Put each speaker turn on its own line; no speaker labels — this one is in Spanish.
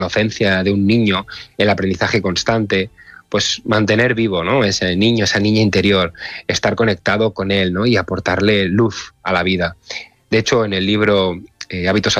inocencia de un niño, el aprendizaje constante, pues mantener vivo, ¿no?, ese niño, esa niña interior, estar conectado con él, ¿no?, y aportarle luz a la vida. De hecho, en el libro Hábitos